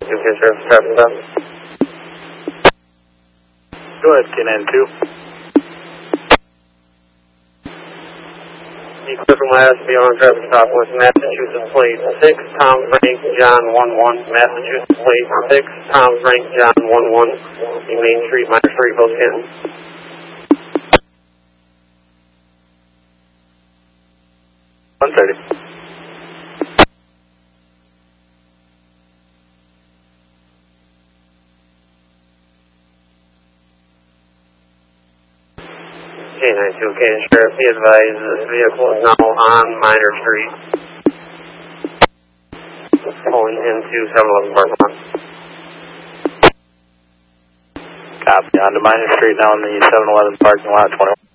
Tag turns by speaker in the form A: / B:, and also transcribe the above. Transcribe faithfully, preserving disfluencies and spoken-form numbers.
A: two K Sheriff, traffic stop.
B: Go ahead, K nine two.
A: Clear from last, be on traffic stop with Massachusetts plate six, Tom Frank John one one, Massachusetts plate six, Tom Frank John one one, the Main Street, Minor Street, Post Canton.
B: one thirty.
A: K nine two, K Sheriff, be advised this vehicle is now on Minor Street. Pulling into seven eleven parking lot.
B: Copy, on to Minor Street now in the seven eleven parking lot, twenty-one.